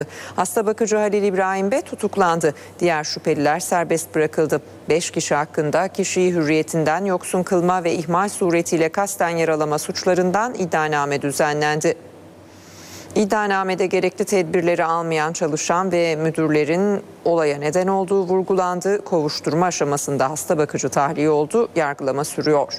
Hasta bakıcı Halil İbrahim Bey tutuklandı. Diğer şüpheliler serbest bırakıldı. 5 kişi hakkında kişiyi hürriyetinden yoksun kılma ve ihmal suretiyle kasten yaralama suçlarından iddianame düzenlendi. İddianamede gerekli tedbirleri almayan çalışan ve müdürlerin olaya neden olduğu vurgulandı. Kovuşturma aşamasında hasta bakıcı tahliye oldu. Yargılama sürüyor.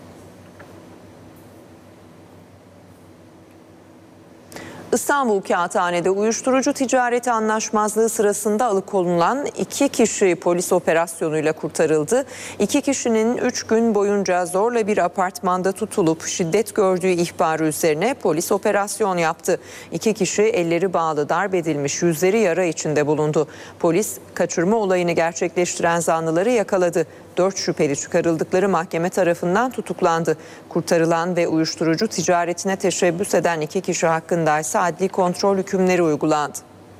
İstanbul Kağıthane'de uyuşturucu ticareti anlaşmazlığı sırasında alıkonulan 2 kişi polis operasyonuyla kurtarıldı. 2 kişinin 3 gün boyunca zorla bir apartmanda tutulup şiddet gördüğü ihbarı üzerine polis operasyon yaptı. 2 kişi elleri bağlı, darp edilmiş, yüzleri yara içinde bulundu. Polis kaçırma olayını gerçekleştiren zanlıları yakaladı. 4 şüpheli çıkarıldıkları mahkeme tarafından tutuklandı. Kurtarılan ve uyuşturucu ticaretine teşebbüs eden 2 kişi hakkında ise adli kontrol hükümleri uygulandı.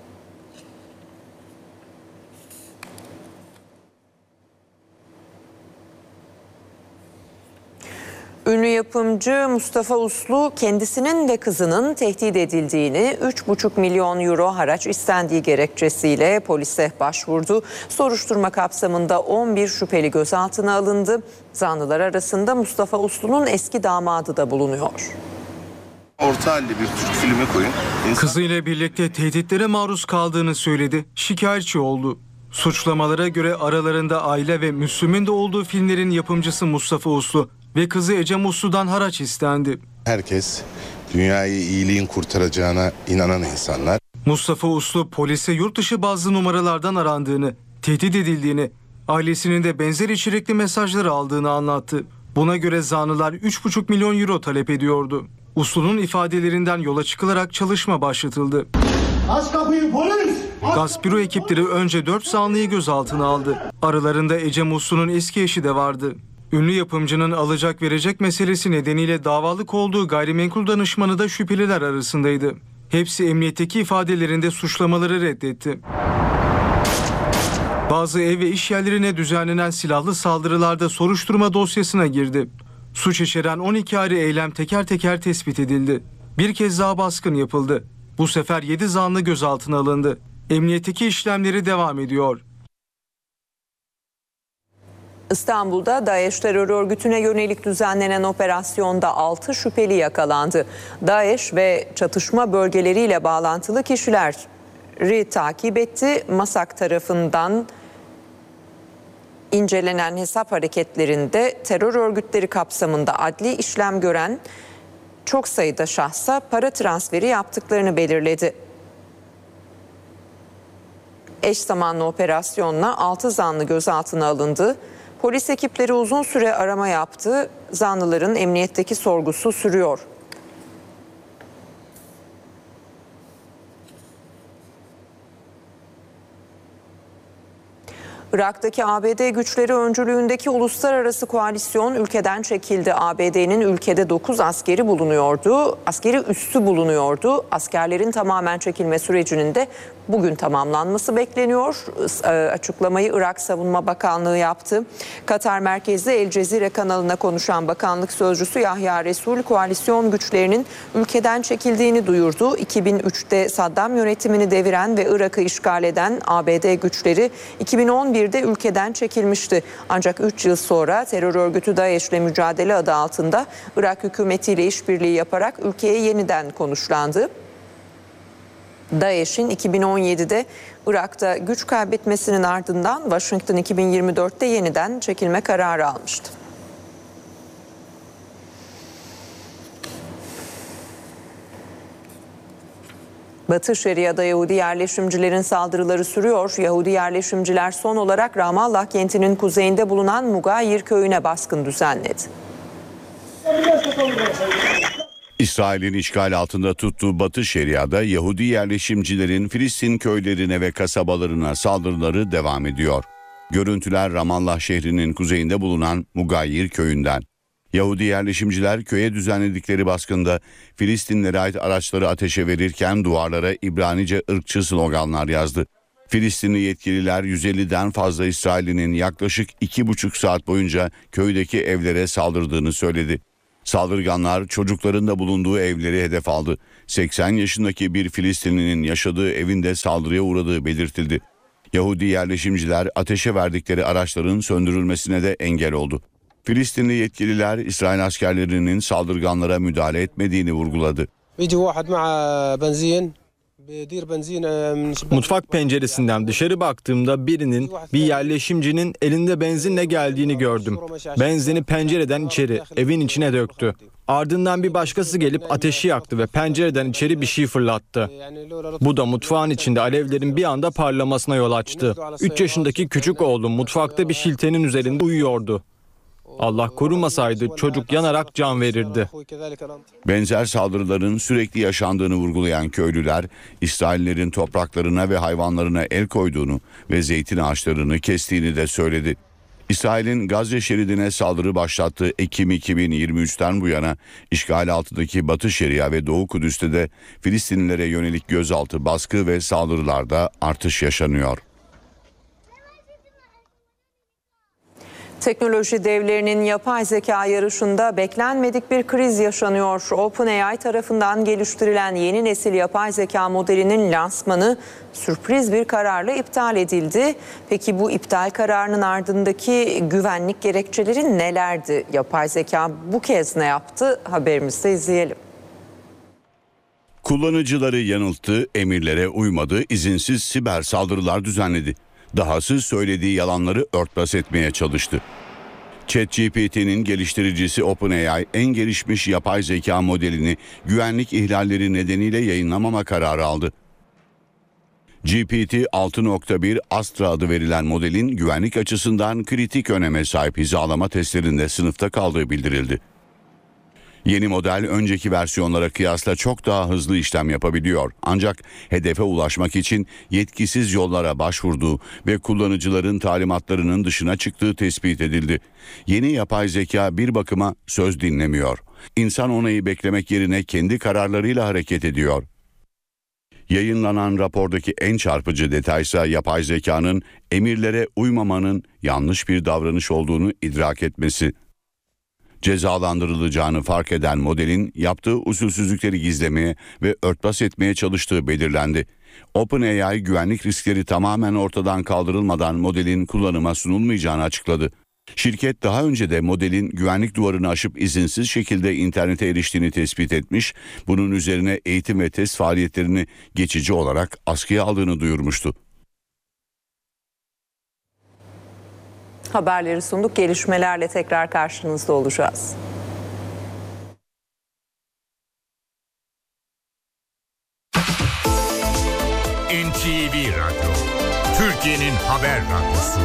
Ünlü yapımcı Mustafa Uslu kendisinin ve kızının tehdit edildiğini, 3,5 milyon euro haraç istendiği gerekçesiyle polise başvurdu. Soruşturma kapsamında 11 şüpheli gözaltına alındı. Zanlılar arasında Mustafa Uslu'nun eski damadı da bulunuyor. Orta halli bir Türk filmi koyun. Kızıyla birlikte tehditlere maruz kaldığını söyledi. Şikayetçi oldu. Suçlamalara göre aralarında Aile ve Müslüm'ün de olduğu filmlerin yapımcısı Mustafa Uslu ve kızı Ecem Uslu'dan haraç istendi. Herkes dünyayı iyiliğin kurtaracağına inanan insanlar. Mustafa Uslu polise yurt dışı bazı numaralardan arandığını, tehdit edildiğini, ailesinin de benzer içerikli mesajları aldığını anlattı. Buna göre zanlılar 3,5 milyon euro talep ediyordu. Uslu'nun ifadelerinden yola çıkılarak çalışma başlatıldı. Aç kapıyı polis! Gasp büro ekipleri önce 4 zanlıyı gözaltına aldı. Aralarında Ecem Uslu'nun eski eşi de vardı. Ünlü yapımcının alacak verecek meselesi nedeniyle davalık olduğu gayrimenkul danışmanı da şüpheliler arasındaydı. Hepsi emniyetteki ifadelerinde suçlamaları reddetti. Bazı ev ve iş yerlerine düzenlenen silahlı saldırılarda soruşturma dosyasına girdi. Suç içeren 12 ayrı eylem teker teker tespit edildi. Bir kez daha baskın yapıldı. Bu sefer 7 zanlı gözaltına alındı. Emniyetteki işlemleri devam ediyor. İstanbul'da DAEŞ terör örgütüne yönelik düzenlenen operasyonda 6 şüpheli yakalandı. DAEŞ ve çatışma bölgeleriyle bağlantılı kişileri takip etti. MASAK tarafından incelenen hesap hareketlerinde terör örgütleri kapsamında adli işlem gören çok sayıda şahsa para transferi yaptıklarını belirledi. Eş zamanlı operasyonla 6 zanlı gözaltına alındı. Polis ekipleri uzun süre arama yaptı. Zanlıların emniyetteki sorgusu sürüyor. Irak'taki ABD güçleri öncülüğündeki uluslararası koalisyon ülkeden çekildi. ABD'nin ülkede 9 askeri bulunuyordu. Askeri üssü bulunuyordu. Askerlerin tamamen çekilme sürecinin de bugün tamamlanması bekleniyor. Açıklamayı Irak Savunma Bakanlığı yaptı. Katar merkezli El Cezire kanalına konuşan bakanlık sözcüsü Yahya Resul, koalisyon güçlerinin ülkeden çekildiğini duyurdu. 2003'te Saddam yönetimini deviren ve Irak'ı işgal eden ABD güçleri 2011'de ülkeden çekilmişti. Ancak 3 yıl sonra terör örgütü DAEŞ'le mücadele adı altında Irak hükümetiyle işbirliği yaparak ülkeye yeniden konuşlandı. DAEŞ'in 2017'de Irak'ta güç kaybetmesinin ardından Washington 2024'te yeniden çekilme kararı almıştı. Batı Şeria'da Yahudi yerleşimcilerin saldırıları sürüyor. Yahudi yerleşimciler son olarak Ramallah kentinin kuzeyinde bulunan Mugayir köyüne baskın düzenledi. İsrail'in işgal altında tuttuğu Batı Şeria'da Yahudi yerleşimcilerin Filistin köylerine ve kasabalarına saldırıları devam ediyor. Görüntüler Ramallah şehrinin kuzeyinde bulunan Mugayir köyünden. Yahudi yerleşimciler köye düzenledikleri baskında Filistinlere ait araçları ateşe verirken duvarlara İbranice ırkçı sloganlar yazdı. Filistinli yetkililer 150'den fazla İsrailli'nin yaklaşık 2,5 saat boyunca köydeki evlere saldırdığını söyledi. Saldırganlar çocukların da bulunduğu evleri hedef aldı. 80 yaşındaki bir Filistinlinin yaşadığı evinde saldırıya uğradığı belirtildi. Yahudi yerleşimciler ateşe verdikleri araçların söndürülmesine de engel oldu. Filistinli yetkililer İsrail askerlerinin saldırganlara müdahale etmediğini vurguladı. Mutfak penceresinden dışarı baktığımda birinin, bir yerleşimcinin elinde benzinle geldiğini gördüm. Benzini pencereden içeri, evin içine döktü. Ardından bir başkası gelip ateşi yaktı ve pencereden içeri bir şey fırlattı. Bu da mutfağın içinde alevlerin bir anda parlamasına yol açtı. 3 yaşındaki küçük oğlum mutfakta bir şiltenin üzerinde uyuyordu. Allah korumasaydı çocuk yanarak can verirdi. Benzer saldırıların sürekli yaşandığını vurgulayan köylüler, İsraillerin topraklarına ve hayvanlarına el koyduğunu ve zeytin ağaçlarını kestiğini de söyledi. İsrail'in Gazze şeridine saldırı başlattığı Ekim 2023'ten bu yana işgal altındaki Batı Şeria ve Doğu Kudüs'te de Filistinlilere yönelik gözaltı, baskı ve saldırılarda artış yaşanıyor. Teknoloji devlerinin yapay zeka yarışında beklenmedik bir kriz yaşanıyor. OpenAI tarafından geliştirilen yeni nesil yapay zeka modelinin lansmanı sürpriz bir kararla iptal edildi. Peki bu iptal kararının ardındaki güvenlik gerekçeleri nelerdi? Yapay zeka bu kez ne yaptı? Haberimizde izleyelim. Kullanıcıları yanılttı, emirlere uymadı, izinsiz siber saldırılar düzenledi. Dahası söylediği yalanları örtbas etmeye çalıştı. ChatGPT'nin geliştiricisi OpenAI en gelişmiş yapay zeka modelini güvenlik ihlalleri nedeniyle yayınlamama kararı aldı. GPT 6.1 Astra adı verilen modelin güvenlik açısından kritik öneme sahip hizalama testlerinde sınıfta kaldığı bildirildi. Yeni model önceki versiyonlara kıyasla çok daha hızlı işlem yapabiliyor. Ancak hedefe ulaşmak için yetkisiz yollara başvurduğu ve kullanıcıların talimatlarının dışına çıktığı tespit edildi. Yeni yapay zeka bir bakıma söz dinlemiyor. İnsan onayı beklemek yerine kendi kararlarıyla hareket ediyor. Yayınlanan rapordaki en çarpıcı detaysa yapay zekanın emirlere uymamanın yanlış bir davranış olduğunu idrak etmesi. Cezalandırılacağını fark eden modelin yaptığı usulsüzlükleri gizlemeye ve örtbas etmeye çalıştığı belirlendi. OpenAI güvenlik riskleri tamamen ortadan kaldırılmadan modelin kullanıma sunulmayacağını açıkladı. Şirket daha önce de modelin güvenlik duvarını aşıp izinsiz şekilde internete eriştiğini tespit etmiş, bunun üzerine eğitim ve test faaliyetlerini geçici olarak askıya aldığını duyurmuştu. Haberleri sunduk. Gelişmelerle tekrar karşınızda olacağız. NTV Radyo, Türkiye'nin haber radyosu.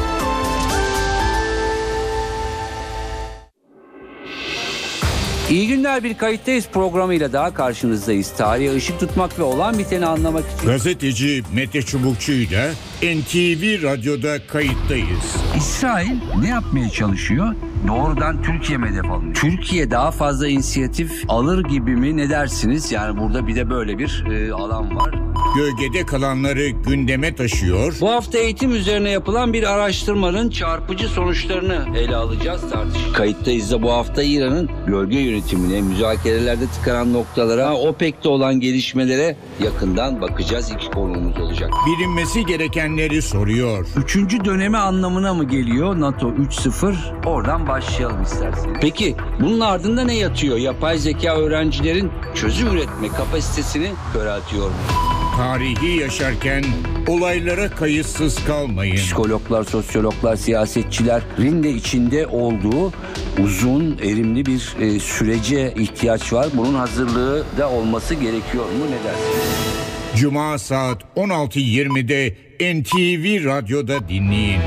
İyi günler, bir kayıttayız programıyla daha karşınızdayız. Tarihe ışık tutmak ve olan biteni anlamak için. Gazeteci Mete Çubukçu'yla NTV Radyo'da kayıttayız. İsrail ne yapmaya çalışıyor? Doğrudan Türkiye mi hedef alınıyor? Türkiye daha fazla inisiyatif alır gibi mi, ne dersiniz? Yani burada bir de böyle bir alan var. Gölgede kalanları gündeme taşıyor. Bu hafta eğitim üzerine yapılan bir araştırmanın çarpıcı sonuçlarını ele alacağız, tartışacağız. Kayıttayız da bu hafta İran'ın bölge yönetimine, müzakerelerde tıkanan noktalara, OPEC'te olan gelişmelere yakından bakacağız. İki konuğumuz olacak. Bilinmesi gerekenleri soruyor. 3. dönemi anlamına mı geliyor NATO 3.0? Oradan başlayalım isterseniz. Peki bunun ardında ne yatıyor? Yapay zeka öğrencilerin çözüm üretme kapasitesini köreltiyor mu? Tarihi yaşarken olaylara kayıtsız kalmayın. Psikologlar, sosyologlar, siyasetçilerin de içinde olduğu uzun, erimli bir sürece ihtiyaç var. Bunun hazırlığı da olması gerekiyor mu? Ne dersiniz? Cuma saat 16.20'de NTV Radyo'da dinleyin.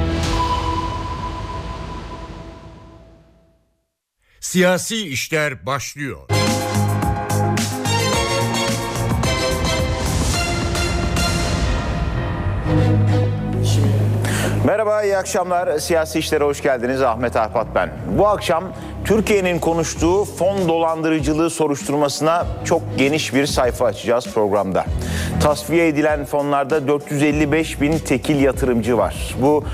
Siyasi işler başlıyor. Merhaba, iyi akşamlar. Siyasi işlere hoş geldiniz. Ahmet Arpat ben. Bu akşam Türkiye'nin konuştuğu fon dolandırıcılığı soruşturmasına çok geniş bir sayfa açacağız programda. Tasfiye edilen fonlarda 455 bin tekil yatırımcı var. Bu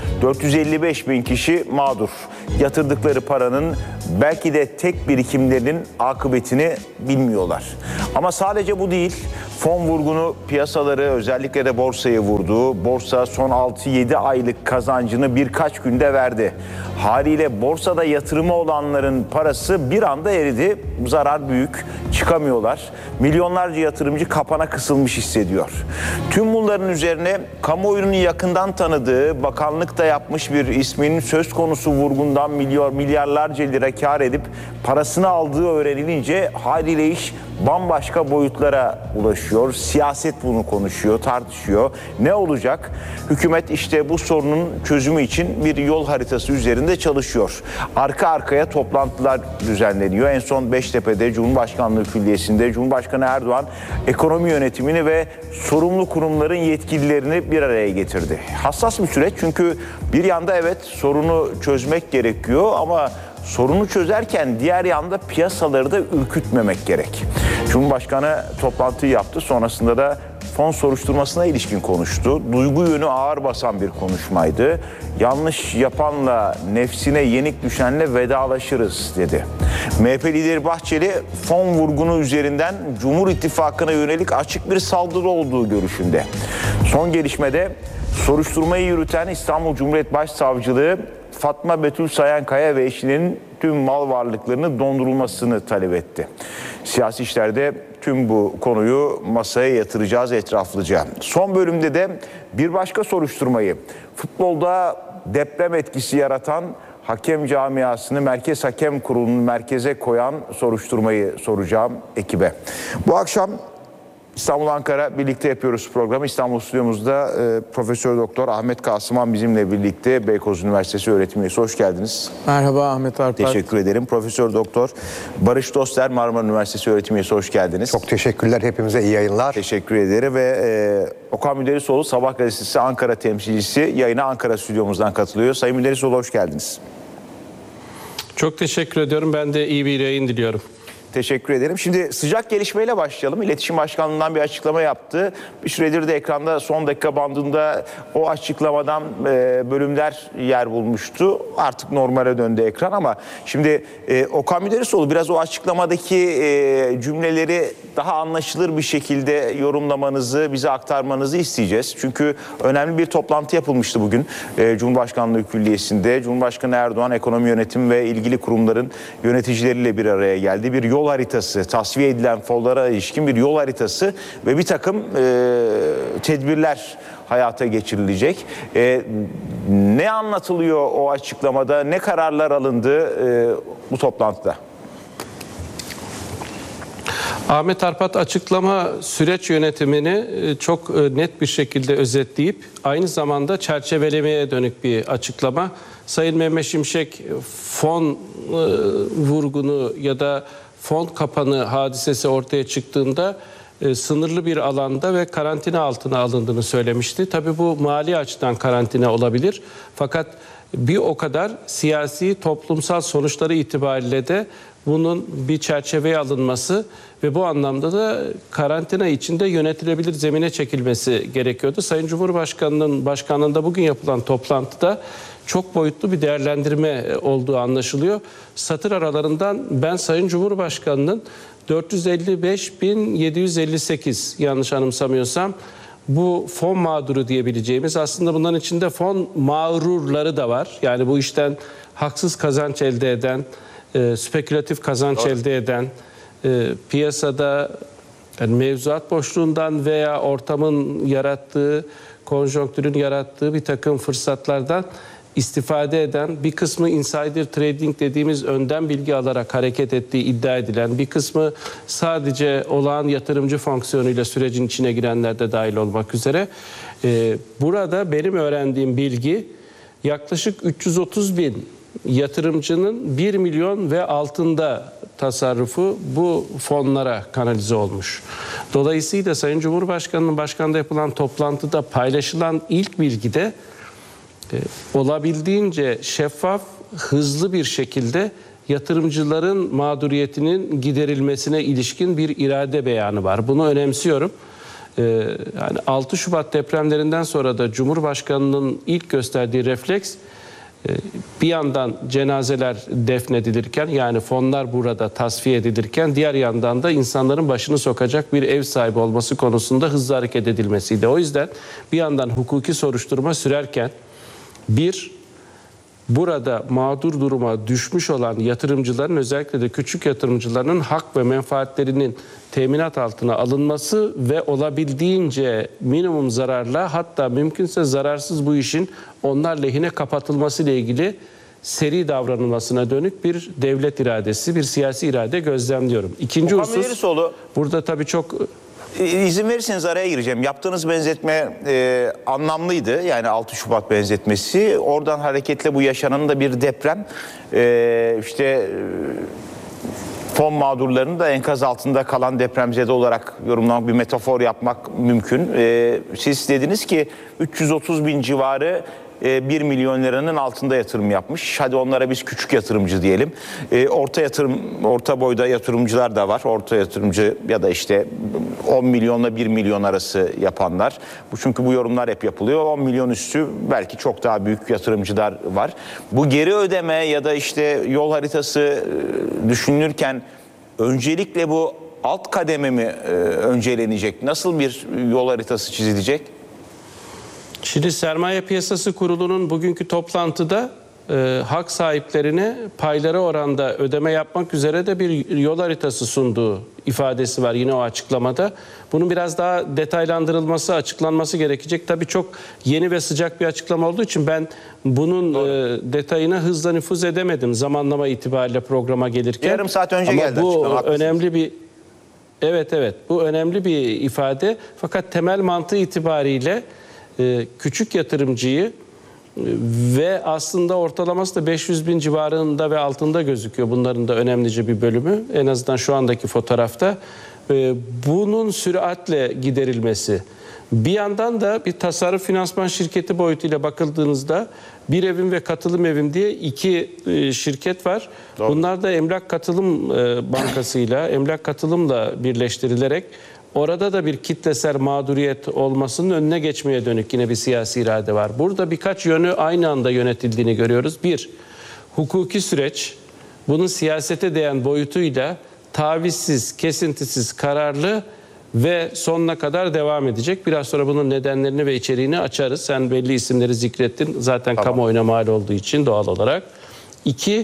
455 bin kişi mağdur. Yatırdıkları paranın belki de tek birikimlerinin akıbetini bilmiyorlar. Ama sadece bu değil. Fon vurgunu piyasaları, özellikle de borsayı vurdu. Borsa son 6-7 aylık kazancını birkaç günde verdi. Haliyle borsada yatırımı olanların parası bir anda eridi. Zarar büyük, çıkamıyorlar. Milyonlarca yatırımcı kapana kısılmış hissediyor. Tüm bunların üzerine kamuoyunun yakından tanıdığı, bakanlıkta yapmış bir ismin söz konusu vurgundan milyarlarca lira kar edip parasını aldığı öğrenilince haliyle iş bambaşka boyutlara ulaşıyor. Siyaset bunu konuşuyor, tartışıyor. Ne olacak? Hükümet işte bu sorunun çözümü için bir yol haritası üzerinde çalışıyor. Arka arkaya toplantılar düzenleniyor. En son Beştepe'de Cumhurbaşkanlığı Külliyesi'nde Cumhurbaşkanı Erdoğan ekonomi yönetimini ve sorumlu kurumların yetkililerini bir araya getirdi. Hassas bir süreç çünkü bir yanda evet sorunu çözmek gerekiyor ama sorunu çözerken diğer yanda piyasaları da ürkütmemek gerek. Cumhurbaşkanı toplantıyı yaptı. Sonrasında da fon soruşturmasına ilişkin konuştu. Duygu yönü ağır basan bir konuşmaydı. Yanlış yapanla, nefsine yenik düşenle vedalaşırız dedi. MHP lideri Bahçeli fon vurgunu üzerinden Cumhur İttifakı'na yönelik açık bir saldırı olduğu görüşünde. Son gelişmede soruşturmayı yürüten İstanbul Cumhuriyet Başsavcılığı Fatma Betül Sayankaya ve eşinin tüm mal varlıklarını dondurulmasını talep etti. Siyasi işlerde tüm bu konuyu masaya yatıracağız etraflıca. Son bölümde de bir başka soruşturmayı, futbolda deprem etkisi yaratan hakem camiasını Merkez Hakem Kurulu'nun merkeze koyan soruşturmayı soracağım ekibe. Bu akşam İstanbul-Ankara birlikte yapıyoruz programı. İstanbul stüdyomuzda Profesör Doktor Ahmet Kasıman bizimle birlikte Beykoz Üniversitesi öğretim üyesi. Hoş geldiniz. Merhaba Ahmet Arpar. Teşekkür ederim. Profesör Doktor Barış Doster Marmara Üniversitesi öğretim üyesi. Hoş geldiniz. Çok teşekkürler. Hepimize iyi yayınlar. Teşekkür ederim ve Okan Müderrisoğlu Sabah gazetesi Ankara temsilcisi yayına Ankara stüdyomuzdan katılıyor. Sayın Müderrisoğlu hoş geldiniz. Çok teşekkür ediyorum. Ben de iyi bir yayın diliyorum. Teşekkür ederim. Şimdi sıcak gelişmeyle başlayalım. İletişim Başkanlığı'ndan bir açıklama yaptı. Bir süredir de ekranda son dakika bandında o açıklamadan bölümler yer bulmuştu. Artık normale döndü ekran ama şimdi Okan Müderrisoğlu biraz o açıklamadaki cümleleri daha anlaşılır bir şekilde yorumlamanızı, bize aktarmanızı isteyeceğiz. Çünkü önemli bir toplantı yapılmıştı bugün Cumhurbaşkanlığı Külliyesi'nde. Cumhurbaşkanı Erdoğan ekonomi yönetim ve ilgili kurumların yöneticileriyle bir araya geldi. Bir yol haritası, tasfiye edilen fonlara ilişkin bir yol haritası ve bir takım tedbirler hayata geçirilecek. Ne anlatılıyor o açıklamada, ne kararlar alındı bu toplantıda? Ahmet Arpat açıklama süreç yönetimini çok net bir şekilde özetleyip aynı zamanda çerçevelemeye dönük bir açıklama. Sayın Mehmet Şimşek fon vurgunu ya da fon kapanı hadisesi ortaya çıktığında sınırlı bir alanda ve karantina altına alındığını söylemişti. Tabii bu mali açıdan karantina olabilir. Fakat bir o kadar siyasi, toplumsal sonuçları itibariyle de bunun bir çerçeveye alınması ve bu anlamda da karantina içinde yönetilebilir zemine çekilmesi gerekiyordu. Sayın Cumhurbaşkanı'nın başkanlığında bugün yapılan toplantıda çok boyutlu bir değerlendirme olduğu anlaşılıyor. Satır aralarından ben Sayın Cumhurbaşkanı'nın 455.758 yanlış anımsamıyorsam bu fon mağduru diyebileceğimiz, aslında bunların içinde fon mağrurları da var. Yani bu işten haksız kazanç elde eden, spekülatif kazanç elde eden, piyasada yani mevzuat boşluğundan veya ortamın yarattığı, konjonktürün yarattığı bir takım fırsatlardan istifade eden, bir kısmı insider trading dediğimiz önden bilgi alarak hareket ettiği iddia edilen, bir kısmı sadece olağan yatırımcı fonksiyonuyla sürecin içine girenler de dahil olmak üzere. Burada benim öğrendiğim bilgi yaklaşık 330 bin yatırımcının 1 milyon ve altında tasarrufu bu fonlara kanalize olmuş. Dolayısıyla Sayın Cumhurbaşkanı'nın başkanlığı yapılan toplantıda paylaşılan ilk bilgide olabildiğince şeffaf, hızlı bir şekilde yatırımcıların mağduriyetinin giderilmesine ilişkin bir irade beyanı var. Bunu önemsiyorum. Yani 6 Şubat depremlerinden sonra da Cumhurbaşkanı'nın ilk gösterdiği refleks, bir yandan cenazeler defnedilirken, yani fonlar burada tasfiye edilirken, diğer yandan da insanların başını sokacak bir ev sahibi olması konusunda hızlı hareket edilmesiydi. O yüzden bir yandan hukuki soruşturma sürerken burada mağdur duruma düşmüş olan yatırımcıların, özellikle de küçük yatırımcıların hak ve menfaatlerinin teminat altına alınması ve olabildiğince minimum zararla, hatta mümkünse zararsız bu işin onlar lehine kapatılması ile ilgili seri davranılmasına dönük bir devlet iradesi, bir siyasi irade gözlemliyorum. İkinci husus, burada tabii çok... İzin verirseniz araya gireceğim. Yaptığınız benzetme anlamlıydı. Yani 6 Şubat benzetmesi. Oradan hareketle bu yaşanan da bir deprem. Fon mağdurlarını da enkaz altında kalan depremzede olarak yorumlamak, bir metafor yapmak mümkün. Siz dediniz ki 330 bin civarı 1 milyon liranın altında yatırım yapmış. Hadi onlara biz küçük yatırımcı diyelim. Orta boyda yatırımcılar da var. Orta yatırımcı ya da 10 milyonla 1 milyon arası yapanlar. Çünkü bu yorumlar hep yapılıyor. 10 milyon üstü belki çok daha büyük yatırımcılar var. Bu geri ödeme ya da yol haritası düşünülürken öncelikle bu alt kademe mi öncelenecek? Nasıl bir yol haritası çizilecek? Şimdi Sermaye Piyasası Kurulu'nun bugünkü toplantıda hak sahiplerine payları oranda ödeme yapmak üzere de bir yol haritası sunduğu ifadesi var yine o açıklamada. Bunun biraz daha detaylandırılması, açıklanması gerekecek. Tabii çok yeni ve sıcak bir açıklama olduğu için ben bunun detayına hızla nüfuz edemedim zamanlama itibariyle programa gelirken. Yarım saat önce geldi bu açıklama. önemli bir... Evet, bu önemli bir ifade. Fakat temel mantığı itibariyle küçük yatırımcıyı ve aslında ortalaması da 500 bin civarında ve altında gözüküyor. Bunların da önemlice bir bölümü, en azından şu andaki fotoğrafta. Bunun süratle giderilmesi. Bir yandan da bir tasarruf finansman şirketi boyutuyla bakıldığınızda Bir Evim ve Katılım Evim diye iki şirket var. Doğru. Bunlar da Emlak Katılım Bankası'yla, Emlak Katılım'la birleştirilerek orada da bir kitlesel mağduriyet olmasının önüne geçmeye dönük yine bir siyasi irade var. Burada birkaç yönü aynı anda yönetildiğini görüyoruz. Bir, hukuki süreç bunun siyasete değen boyutuyla tavizsiz, kesintisiz, kararlı ve sonuna kadar devam edecek. Biraz sonra bunun nedenlerini ve içeriğini açarız. Sen belli isimleri zikrettin. Zaten kamuoyuna mal olduğu için doğal olarak. İki,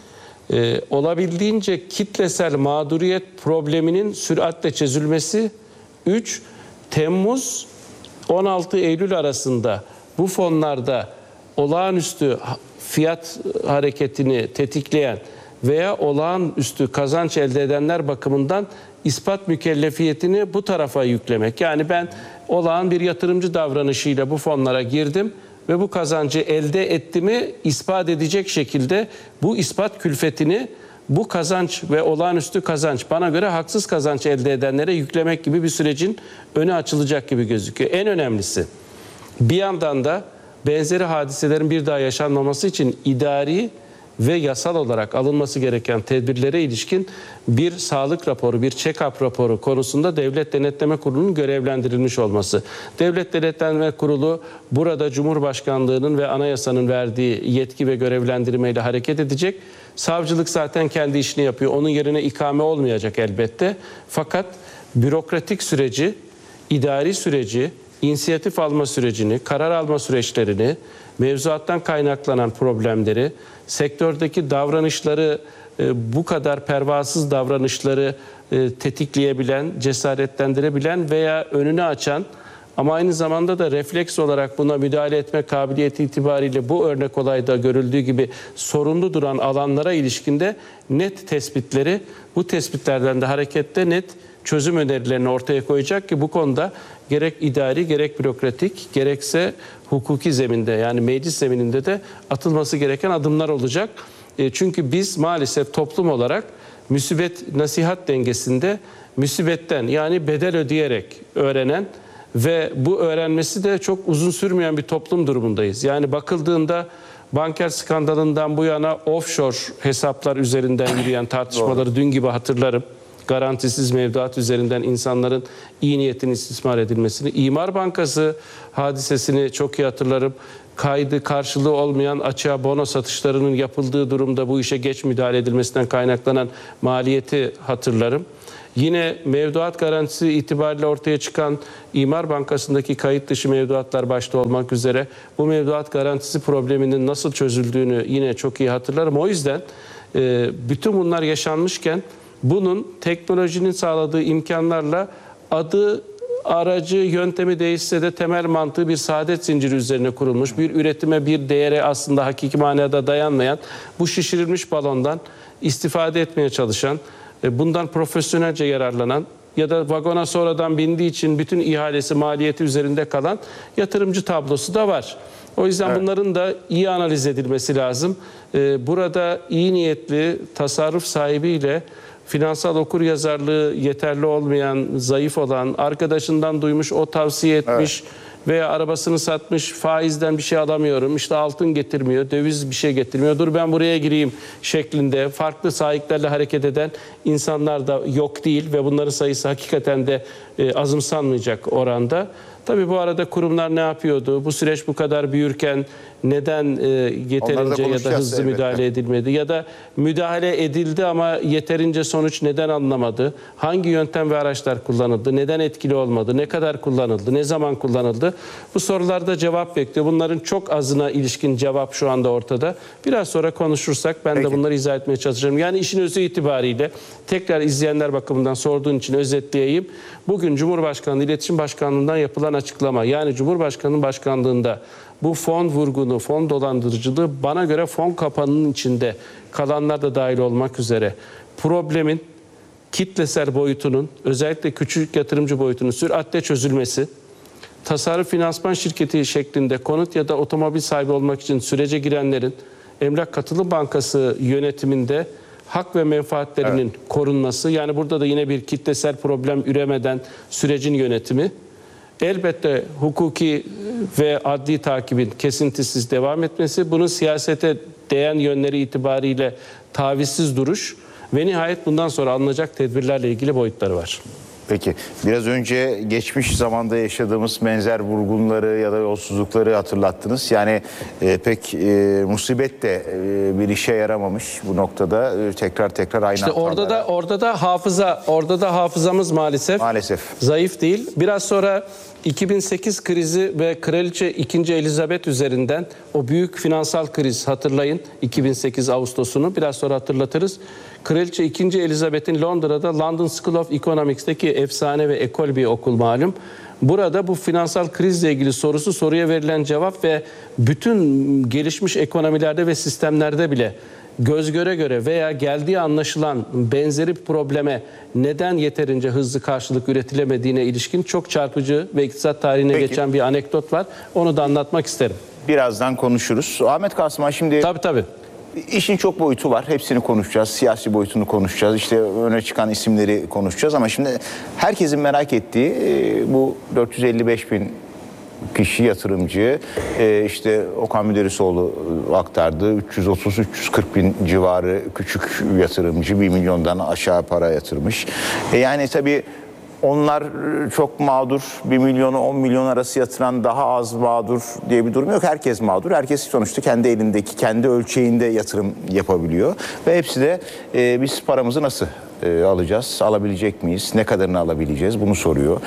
olabildiğince kitlesel mağduriyet probleminin süratle çözülmesi. 3. Temmuz 16 Eylül arasında bu fonlarda olağanüstü fiyat hareketini tetikleyen veya olağanüstü kazanç elde edenler bakımından ispat mükellefiyetini bu tarafa yüklemek. Yani ben olağan bir yatırımcı davranışıyla bu fonlara girdim ve bu kazancı elde ettiğimi ispat edecek şekilde bu ispat külfetini bu kazanç ve olağanüstü kazanç, bana göre haksız kazanç elde edenlere yüklemek gibi bir sürecin önü açılacak gibi gözüküyor. En önemlisi, bir yandan da benzeri hadiselerin bir daha yaşanmaması için idari ve yasal olarak alınması gereken tedbirlere ilişkin bir sağlık raporu, bir check-up raporu konusunda Devlet Denetleme Kurulu'nun görevlendirilmiş olması. Devlet Denetleme Kurulu burada Cumhurbaşkanlığı'nın ve anayasanın verdiği yetki ve görevlendirmeyle hareket edecek. Savcılık zaten kendi işini yapıyor. Onun yerine ikame olmayacak elbette. Fakat bürokratik süreci, idari süreci, inisiyatif alma sürecini, karar alma süreçlerini, mevzuattan kaynaklanan problemleri, sektördeki davranışları, bu kadar pervasız davranışları tetikleyebilen, cesaretlendirebilen veya önünü açan ama aynı zamanda da refleks olarak buna müdahale etme kabiliyeti itibariyle bu örnek olayda görüldüğü gibi sorunlu duran alanlara ilişkinde net tespitleri, bu tespitlerden de hareketle net çözüm önerilerini ortaya koyacak ki bu konuda gerek idari, gerek bürokratik, gerekse hukuki zeminde, yani meclis zemininde de atılması gereken adımlar olacak. Çünkü biz maalesef toplum olarak müsibet nasihat dengesinde müsibetten, yani bedel ödeyerek öğrenen Ve bu öğrenmesi de çok uzun sürmeyen bir toplum durumundayız. Yani bakıldığında banker skandalından bu yana offshore hesaplar üzerinden yürüyen tartışmaları dün gibi hatırlarım. Garantisiz mevduat üzerinden insanların iyi niyetin istismar edilmesini. İmar Bankası hadisesini çok iyi hatırlarım. Kaydı karşılığı olmayan açığa bono satışlarının yapıldığı durumda bu işe geç müdahale edilmesinden kaynaklanan maliyeti hatırlarım. Yine mevduat garantisi itibariyle ortaya çıkan İmar Bankası'ndaki kayıt dışı mevduatlar başta olmak üzere bu mevduat garantisi probleminin nasıl çözüldüğünü yine çok iyi hatırlarım. O yüzden bütün bunlar yaşanmışken bunun teknolojinin sağladığı imkanlarla adı, aracı, yöntemi değişse de temel mantığı bir saadet zinciri üzerine kurulmuş, bir üretime, bir değere aslında hakiki manada dayanmayan bu şişirilmiş balondan istifade etmeye çalışan, bundan profesyonelce yararlanan ya da vagona sonradan bindiği için bütün ihalesi, maliyeti üzerinde kalan yatırımcı tablosu da var. O yüzden bunların da iyi analiz edilmesi lazım. Burada iyi niyetli, tasarruf sahibiyle finansal okuryazarlığı yeterli olmayan, zayıf olan, arkadaşından duymuş, o tavsiye etmiş veya arabasını satmış, faizden bir şey alamıyorum, işte altın getirmiyor, döviz bir şey getirmiyor, dur ben buraya gireyim şeklinde farklı sahiplerle hareket eden insanlar da yok değil ve bunların sayısı hakikaten de azımsanmayacak oranda. Tabii bu arada kurumlar ne yapıyordu? Bu süreç bu kadar büyürken neden yeterince ya da hızlı müdahale edilmedi? Ya da müdahale edildi ama yeterince sonuç neden alınamadı? Hangi yöntem ve araçlar kullanıldı? Neden etkili olmadı? Ne kadar kullanıldı? Ne zaman kullanıldı? Bu sorularda cevap bekliyor. Bunların çok azına ilişkin cevap şu anda ortada. Biraz sonra konuşursak ben de bunları izah etmeye çalışacağım. Yani işin özü itibariyle tekrar izleyenler bakımından sorduğun için özetleyeyim. Bugün Cumhurbaşkanlığı İletişim Başkanlığı'ndan yapılan açıklama, yani Cumhurbaşkanı'nın başkanlığında bu fon vurgunu, fon dolandırıcılığı bana göre fon kapanının içinde kalanlar da dahil olmak üzere problemin kitlesel boyutunun, özellikle küçük yatırımcı boyutunun süratle çözülmesi, tasarruf finansman şirketi şeklinde konut ya da otomobil sahibi olmak için sürece girenlerin Emlak Katılım Bankası yönetiminde hak ve menfaatlerinin korunması, yani burada da yine bir kitlesel problem üremeden sürecin yönetimi, elbette hukuki ve adli takibin kesintisiz devam etmesi, bunun siyasete değen yönleri itibariyle tavizsiz duruş ve nihayet bundan sonra alınacak tedbirlerle ilgili boyutları var. Peki, biraz önce geçmiş zamanda yaşadığımız benzer vurgunları ya da yolsuzlukları hatırlattınız. Yani pek musibet de bir işe yaramamış bu noktada, tekrar aynı İşte orada da hafızamız maalesef zayıf değil. Biraz sonra 2008 krizi ve Kraliçe 2. Elizabeth üzerinden o büyük finansal kriz, hatırlayın 2008 Ağustos'unu biraz sonra hatırlatırız. Kraliçe 2. Elizabeth'in Londra'da London School of Economics'teki efsane ve ekol bir okul malum. Burada bu finansal krizle ilgili soruya verilen cevap ve bütün gelişmiş ekonomilerde ve sistemlerde bile göz göre göre veya geldiği anlaşılan benzeri probleme neden yeterince hızlı karşılık üretilemediğine ilişkin çok çarpıcı ve iktisat tarihine geçen bir anekdot var. Onu da anlatmak isterim. Birazdan konuşuruz. Ahmet Kasman, şimdi tabii. İşin çok boyutu var. Hepsini konuşacağız. Siyasi boyutunu konuşacağız. İşte öne çıkan isimleri konuşacağız ama şimdi herkesin merak ettiği bu 455 bin kişi yatırımcı, işte Okan Müderrisoğlu aktardı. 330-340 bin civarı küçük yatırımcı 1 milyondan aşağı para yatırmış. Yani tabii onlar çok mağdur. 1 milyonu 10 milyon arası yatıran daha az mağdur diye bir durum yok. Herkes mağdur. Herkes sonuçta kendi elindeki, kendi ölçeğinde yatırım yapabiliyor. Ve hepsi de biz paramızı nasıl alacağız? Alabilecek miyiz? Ne kadarını alabileceğiz? Bunu soruyor.